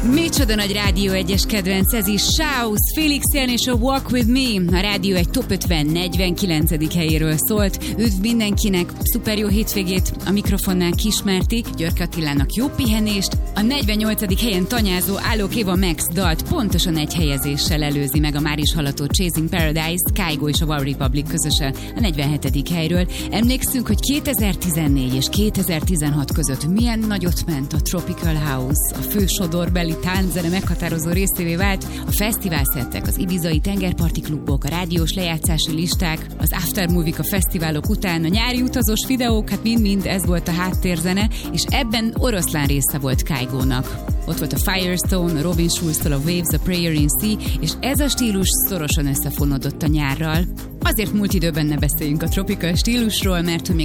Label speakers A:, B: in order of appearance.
A: Micsoda nagy Rádió 1-es kedvenc, ez is Shouse, Felix Jan és a Walk With Me. A Rádió 1 Top 50 49. helyéről szólt. Üdv mindenkinek, szuper jó hétvégét, a mikrofonnál Kismerti, Györke Attilának jó pihenést. A 48. helyen tanyázó Alok Eva Max dalt pontosan egy helyezéssel előzi meg a már is hallható Chasing Paradise, Kygo és a Wow Republic közösen a 47. helyről. Emlékszünk, hogy 2014 és 2016 között milyen nagyot ment a Tropical House, a fő sodorbeli tánczene meghatározó részévé vált, a fesztiválszettek, az ibizai tengerparti klubok, a rádiós lejátszási listák, az aftermovie-k a fesztiválok után, a nyári utazós videók, hát mind-mind ez volt a háttérzene, és ebben oroszlán része volt Kygo-nak. Ott volt a Firestone, a Robin Schulz-tól a Waves, a Prayer in Sea, és ez a stílus szorosan összefonódott a nyárral. Azért múlt időben ne beszéljünk a tropical stílusról, mert hogy